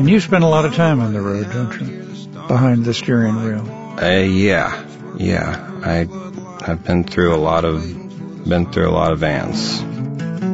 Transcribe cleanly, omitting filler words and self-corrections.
And you spend a lot of time on the road, don't you? Behind the steering wheel. Yeah. I've been through a lot of vans.